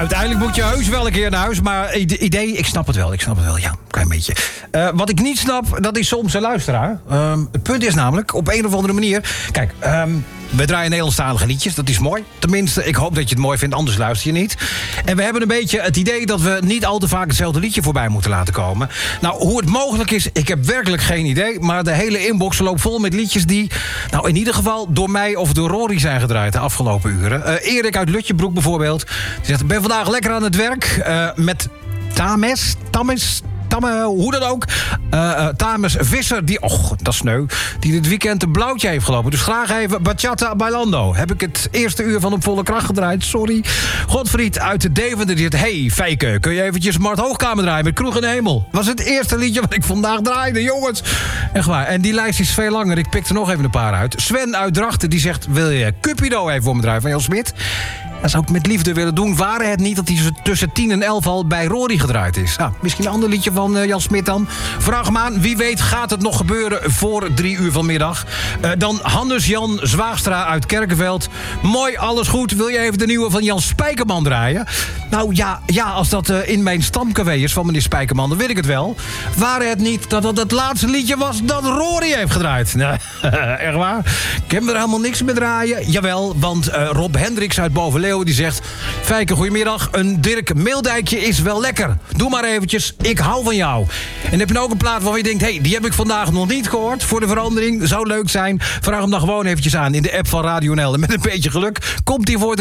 uiteindelijk moet je heus wel een keer naar huis. Maar idee, ik snap het wel, ja, een klein beetje. Wat ik niet snap, dat is soms een luisteraar. Het punt is namelijk, op een of andere manier... Kijk, we draaien Nederlandstalige liedjes, dat is mooi. Tenminste, ik hoop dat je het mooi vindt, anders luister je niet. En we hebben een beetje het idee dat we niet al te vaak hetzelfde liedje voorbij moeten laten komen. Nou, hoe het mogelijk is, ik heb werkelijk geen idee. Maar de hele inbox loopt vol met liedjes die... nou, in ieder geval door mij of door Rory zijn gedraaid de afgelopen uren. Erik uit Lutjebroek bijvoorbeeld. Die zegt, ik ben vandaag lekker aan het werk met Tames, hoe dan ook. Tames Visser, die, dat is sneu, die dit weekend een blauwtje heeft gelopen. Dus graag even Bachata Bailando. Heb ik het eerste uur van op volle kracht gedraaid, sorry. Godfried uit de Deventer, die zegt... Hey, Feike, kun je eventjes Mart Hoogkamer draaien met Kroeg in de Hemel? Was het eerste liedje wat ik vandaag draaide, jongens. Echt waar. En die lijst is veel langer. Ik pik er nog even een paar uit. Sven uit Drachten, die zegt... Wil je Cupido even voor me draaien van Jan Smit? Dat zou ik met liefde willen doen. Waren het niet dat hij tussen 10 en 11 al bij Rory gedraaid is? Nou, misschien een ander liedje van Jan Smit dan. Vraag hem aan. Wie weet gaat het nog gebeuren voor 3 uur vanmiddag. Dan Hannes-Jan Zwaagstra uit Kerkenveld. Mooi, alles goed. Wil je even de nieuwe van Jan Spijkerman draaien? Nou ja, als dat in mijn stamcafé is van meneer Spijkerman, dan weet ik het wel. Waren het niet dat dat het laatste liedje was dat Rory heeft gedraaid? Nee, echt waar? Ik heb er helemaal niks mee draaien. Jawel, want Rob Hendricks uit Bovenleeuwen die zegt... Feike, goedemiddag. Een Dirk Meeldijkje is wel lekker. Doe maar eventjes. Ik hou van jou. En heb je nou ook een plaat waarvan je denkt... Hey, die heb ik vandaag nog niet gehoord. Voor de verandering. Zou leuk zijn. Vraag hem dan gewoon eventjes aan in de app van Radio NL. En met een beetje geluk komt hij voor